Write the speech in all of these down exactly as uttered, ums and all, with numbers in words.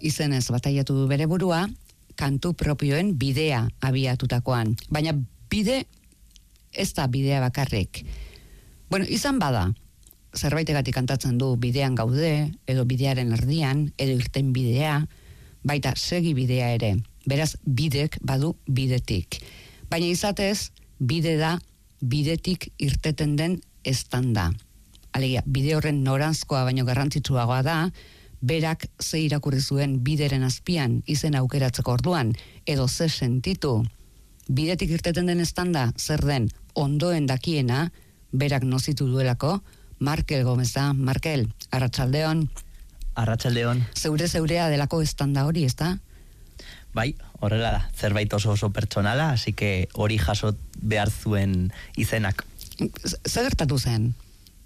izenez bataiatu du bere burua, kantu propioen bidea abiatutakoan. Baina bide ez da bidea bakarrik. Bueno, izan bada, zerbaitegatik kantatzen du bidean gaude, edo bidearen erdian, edo irten bidea, baita segi bidea ere. Beraz, bidek badu bidetik. Baina izatez, bide da bidetik irteten den estanda. Alegia, bide horren noranzkoa baino garrantzitsuagoa da, berak ze irakurri zuen bideren azpian izen aukeratzeko orduan, edo ze sentitu. Bidetik irteten den estanda, zer den ondoen dakiena, berak nozitu duelako, Markel Gomez da. Markel, arratsaldeon. Arratsaldeon. Zeure zeurea delako estanda hori, ez da? Bai, horrela da, zerbait oso oso pertsonala, así que hori jaso behar zuen izenak. Zer gertatu zen?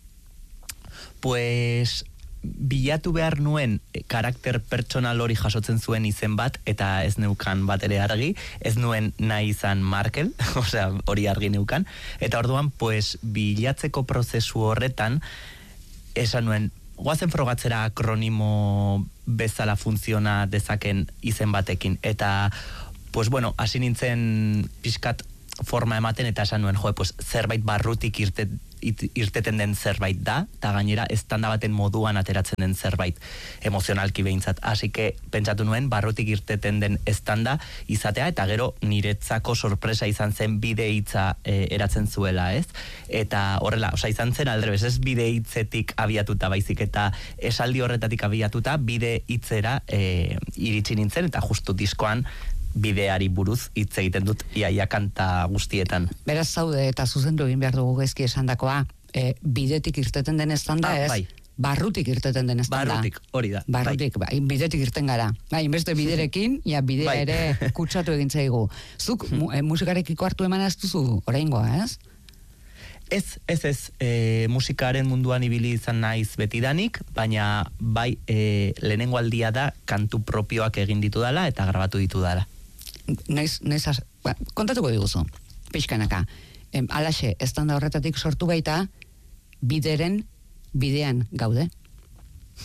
Pues bilatu behar nuen karakter pertsonal hori jasotzen zuen izen bat, eta ez neukan bat ere argi, ez nuen nahi izan Markel, osea, hori argi neukan, eta orduan, pues, bilatzeko prozesu horretan, esan nuen, goazen frogatzera akronimo bezala funtziona dezaken izen batekin, eta, pues, bueno, hasi nintzen pixkat forma ematen, eta esan nuen, jo, pues, zerbait barrutik irte, irteten den zerbait da, eta gainera estanda baten moduan ateratzen den zerbait emozionalki behintzat. Así que pentsatu nuen barrutik irteten den estanda izatea, eta gero niretzako sorpresa izan zen bide hitza e, eratzen zuela, ez? Eta horrela, osea, izan zen aldrebes, ez bide hitzetik abiatuta baizik, eta esaldi horretatik abiatuta bide hitzera e, iritsi nintzen, eta justu diskoan bideari buruz hitz egiten dut iaia kanta guztietan. Beraz zaude eta zuzendu egin behar dugu gezki esandakoa, e, bidetik irteten den estanda ah, ez, bai. barrutik irteten den estanda. Barrutik, hori da. Barrutik, bai. Bai, bidetik irten gara. Bai, inbeste biderekin, ja bidea bai. ere kutsatu egin zaigu. Zuk mu, e, musikarekiko hartu emana ez duzu oraingoa, ez? Ez, ez, ez, e, musikaren munduan ibili izan naiz betidanik, baina bai e, lehenengo aldia da kantu propioak egin ditu dala eta grabatu ditu dala. Noiz, noiz, ba, kontatuko diguzu, pixkanaka. Em, alaxe, estanda horretatik sortu baita, bideren bidean gaude.